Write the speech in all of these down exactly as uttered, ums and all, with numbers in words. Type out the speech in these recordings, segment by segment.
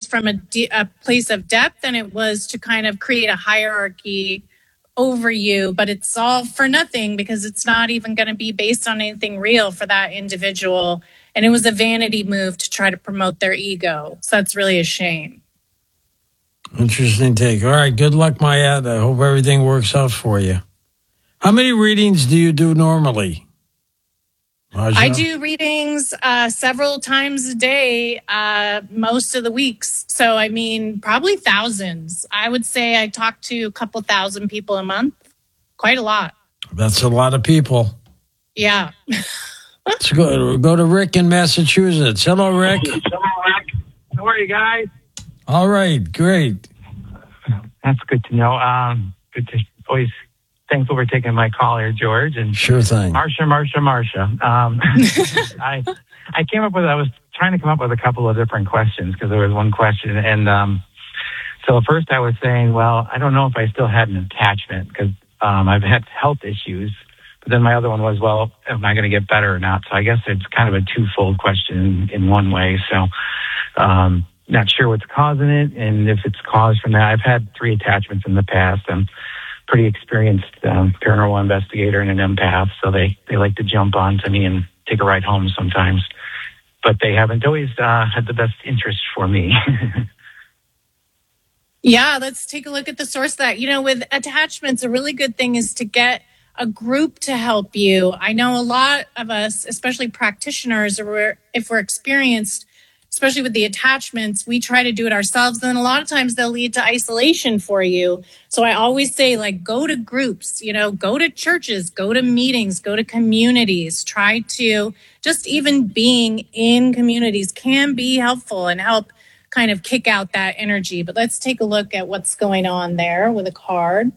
from a, de- a place of depth, and it was to kind of create a hierarchy over you, but it's all for nothing because it's not even going to be based on anything real for that individual. And it was a vanity move to try to promote their ego. So that's really a shame. Interesting take. All right. Good luck, Maya. I hope everything works out for you. How many readings do you do normally? Maja? I do readings uh, several times a day, uh, most of the weeks. So, I mean, probably thousands. I would say I talk to a couple thousand people a month. Quite a lot. That's a lot of people. Yeah. Let's go, go to Rick in Massachusetts. Hello, Rick. Hello, Rick. How are you guys? All right. Great. That's good to know. Um, good to always thankful for taking my call here, George. And sure thing. Marsha, Marsha, Marsha. Um, I I came up with, I was trying to come up with a couple of different questions because there was one question. And um, so first I was saying, well, I don't know if I still had an attachment because um, I've had health issues. But then my other one was, well, am I going to get better or not? So I guess it's kind of a twofold question in, in one way. So um, not sure what's causing it and if it's caused from that. I've had three attachments in the past. I'm pretty experienced um, paranormal investigator and an empath, so they, they like to jump onto me and take a ride home sometimes. But they haven't always uh, had the best interest for me. Yeah, let's take a look at the source of that. You know, with attachments, a really good thing is to get a group to help you. I know a lot of us, especially practitioners, or if we're experienced, especially with the attachments, we try to do it ourselves. And then a lot of times they'll lead to isolation for you. So I always say, like, go to groups, you know, go to churches, go to meetings, go to communities. Try to just even being in communities can be helpful and help kind of kick out that energy. But let's take a look at what's going on there with a card.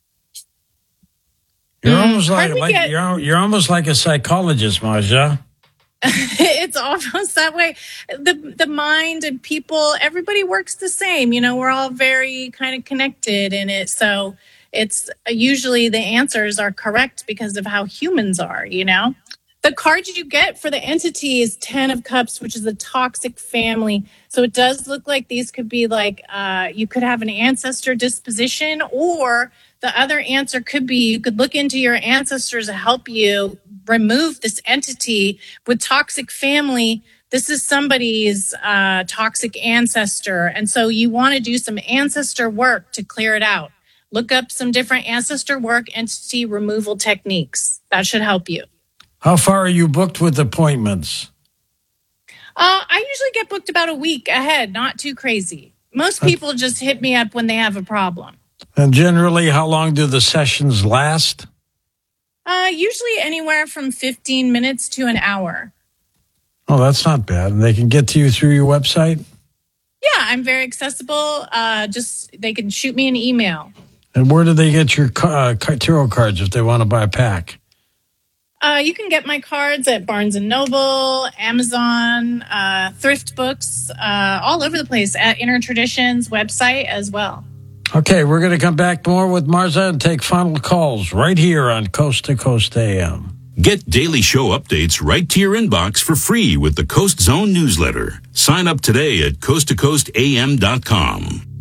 You're almost like, like get- you're you're almost like a psychologist, Maja. It's almost that way. The the mind and people, everybody works the same. You know, we're all very kind of connected in it. So it's usually the answers are correct because of how humans are, you know. The card you get for the entity is Ten of Cups, which is a toxic family. So it does look like these could be like, uh, you could have an ancestor disposition, or the other answer could be you could look into your ancestors to help you remove this entity. With toxic family, this is somebody's uh, toxic ancestor. And so you want to do some ancestor work to clear it out. Look up some different ancestor work entity removal techniques. That should help you. How far are you booked with appointments? Uh, I usually get booked about a week ahead, not too crazy. Most people just hit me up when they have a problem. And generally, how long do the sessions last? Uh, usually anywhere from fifteen minutes to an hour. Oh, that's not bad. And they can get to you through your website? Yeah, I'm very accessible. Uh, just they can shoot me an email. And where do they get your uh, tarot cards if they want to buy a pack? Uh, you can get my cards at Barnes and Noble, Amazon, uh, thrift books, uh, all over the place, at Inner Traditions website as well. Okay, we're going to come back more with Marza and take final calls right here on Coast to Coast A M. Get daily show updates right to your inbox for free with the Coast Zone newsletter. Sign up today at coast to coast a m dot com.